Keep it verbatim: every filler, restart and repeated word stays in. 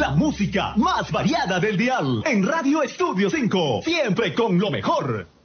La música más variada del dial. En Radio Estudio cinco. Siempre con lo mejor.